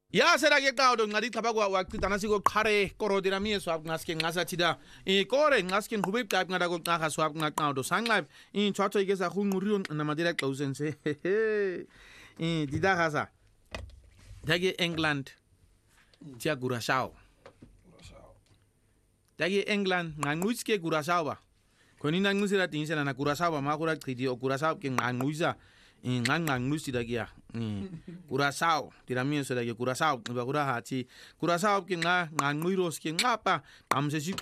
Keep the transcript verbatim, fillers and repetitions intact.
Ya serake qawdo ngadi tabakwa waqtana siko qhare korodira mi swap ngaske ngasathida i kore ngaske ngube qab ngada ko qaga swap ngaqawdo sanqab i chwatho igesa khunquriyo namadira xawsense i didagasa dagi England tia Curaçao dagi England nganquiske Curaçao ba konina ngusira tinsela na Curaçao ba makura qidi o Curaçao ke nganquisa nganqanqusi dagia Curaçao tiramio so dagi Curaçao ba kura hati Curaçao ke nga nganquiros ke ngapa amse